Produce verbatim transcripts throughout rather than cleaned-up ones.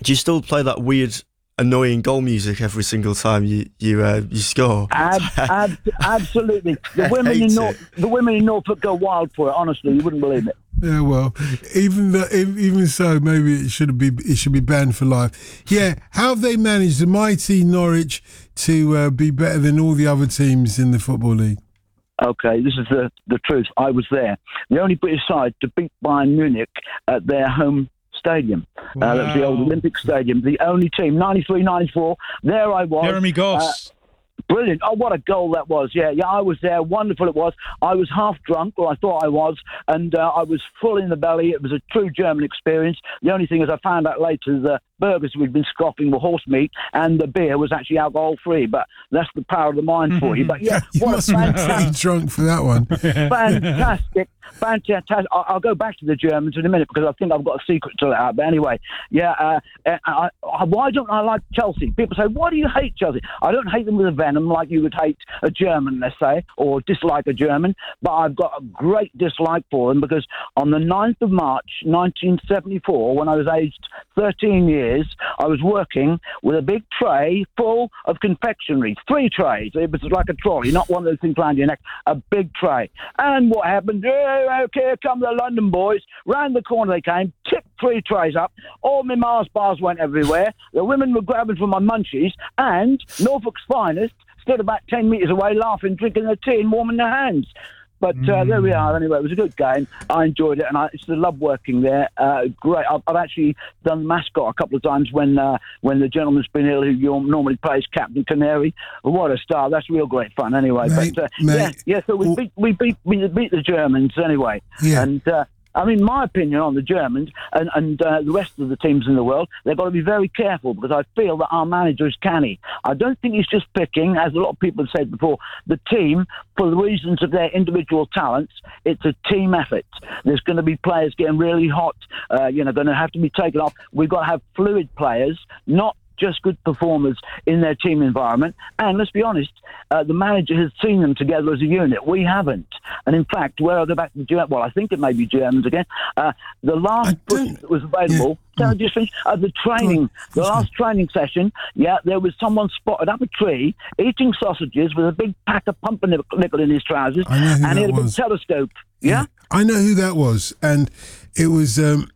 Do you still play that weird, annoying goal music every single time you you uh, you score? Ab- ab- absolutely. The women in North, the women in Norfolk go wild for it. Honestly, you wouldn't believe it. Yeah, well, even the, even so, maybe it should be it should be banned for life. Yeah, how have they managed the mighty Norwich to uh, be better than all the other teams in the Football League? Okay, this is the, the truth. I was there. The only British side to beat Bayern Munich at their home stadium. Wow. Uh, that was the old Olympic Stadium. The only team, ninety-three ninety-four. There I was. Jeremy Goss. Uh, Brilliant. Oh, what a goal that was. Yeah, yeah, I was there. Wonderful it was. I was half drunk, or I thought I was, and uh, I was full in the belly. It was a true German experience. The only thing is I found out later the burgers we'd been scoffing were horse meat, and the beer was actually alcohol-free, but that's the power of the mind for you. But yeah, you what must a have been pretty drunk for that one. Fantastic. Fantastic. I'll go back to the Germans in a minute because I think I've got a secret to let out. But anyway, yeah, uh, I, I, why don't I like Chelsea? People say, why do you hate Chelsea? I don't hate them with a venom like you would hate a German, let's say, or dislike a German, but I've got a great dislike for them because on the ninth of March nineteen seventy-four, when I was aged thirteen years, I was working with a big tray full of confectionery, three trays. It was like a trolley, not one of those things around your neck, a big tray. And what happened? Okay, here come the London boys. Round the corner they came, tipped three trays up. All my Mars bars went everywhere. The women were grabbing for my munchies, and Norfolk's finest stood about ten metres away laughing, drinking their tea and warming their hands. But uh, there we are. Anyway, it was a good game. I enjoyed it, and I just love working there. Uh, great. I've, I've actually done mascot a couple of times when uh, when the gentleman's been ill, who normally plays Captain Canary. What a star! That's real great fun. Anyway, mate, but uh, mate, yeah, yeah. So we beat we beat we beat the Germans anyway. Yeah. And uh, I mean, my opinion on the Germans and, and uh, the rest of the teams in the world, they've got to be very careful because I feel that our manager is canny. I don't think he's just picking, as a lot of people have said before, the team for the reasons of their individual talents. It's a team effort. There's going to be players getting really hot, uh, you know, going to have to be taken off. We've got to have fluid players, not just good performers in their team environment. And let's be honest, uh, the manager has seen them together as a unit. We haven't. And in fact, where I go back to the Germans, well, I think it may be Germans again, uh, the last book that was available, yeah. Can I just finish? Uh, the training, the last training session, yeah, there was someone spotted up a tree eating sausages with a big pack of pumpernickel in his trousers, and he had a big telescope. Yeah? yeah? I know who that was. And it was, um,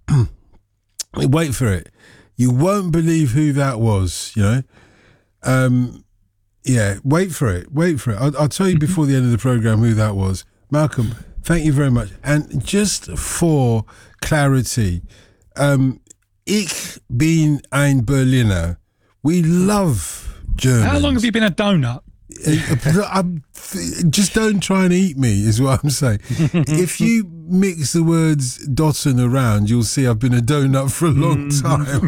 wait for it. You won't believe who that was, you know. Um, yeah, wait for it. Wait for it. I'll, I'll tell you before the end of the programme who that was. Malcolm, thank you very much. And just for clarity, um, ich bin ein Berliner. We love Germans. How long have you been a donut? I'm, just don't try and eat me is what I'm saying. If you mix the words Dotten around, you'll see I've been a donut for a long time.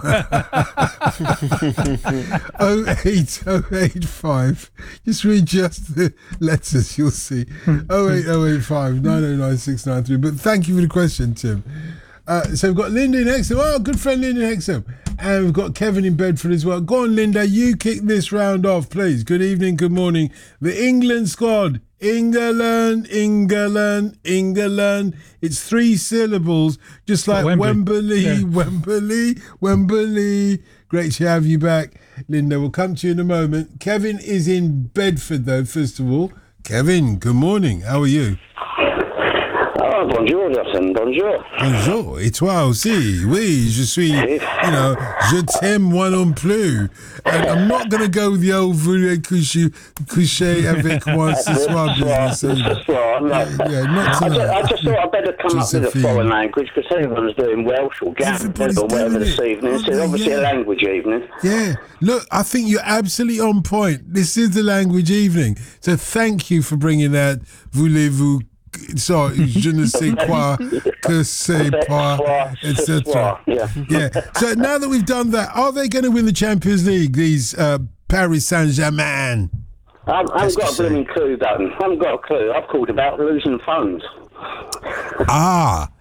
oh eight oh eight five. Just read just the letters, you'll see. oh eight oh eight five nine oh nine six nine three. But thank you for the question, Tim. Uh, so we've got Linda in Hexham. Oh, good friend Linda in Hexham. And we've got Kevin in Bedford as well. Go on, Linda, you kick this round off, please. Good evening, good morning. The England squad. England, England, England. It's three syllables, just like Wembley, Wembley, yeah. Wembley, Wembley. Great to have you back, Linda. We'll come to you in a moment. Kevin is in Bedford, though, first of all. Kevin, good morning. How are you? Oh, bonjour, Justin. Bonjour. Bonjour. Et toi aussi? Oui, je suis, you know, je t'aime moi non plus. And I'm not going to go with the old voulez coucher, coucher avec moi ce soir business. This soir, no. yeah, yeah, not tonight. I just, I just thought I'd better come Josephine. up with a foreign language because everyone's doing Welsh or Gaelic or whatever this evening. It's oh, obviously yeah. a language evening. Yeah. Look, I think you're absolutely on point. This is the language evening. So thank you for bringing that voulez-vous. So, je ne sais quoi, que c'est pas, et cetera. Yeah. yeah. So now that we've done that, are they going to win the Champions League, these uh, Paris Saint-Germain? I haven't got a blooming clue, Dutton. I haven't got a clue. I've called about losing funds. Ah,